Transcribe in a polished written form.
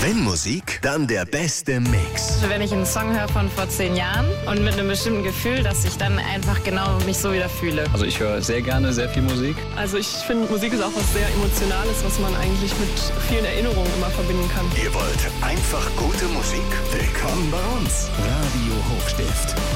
Wenn Musik, dann der beste Mix. Wenn ich einen Song höre von vor 10 Jahren und mit einem bestimmten Gefühl, dass ich dann einfach genau mich so wieder fühle. Also ich höre sehr gerne sehr viel Musik. Also ich finde, Musik ist auch was sehr Emotionales, was man eigentlich mit vielen Erinnerungen immer verbinden kann. Ihr wollt einfach gute Musik? Willkommen bei uns. Radio Hochstift.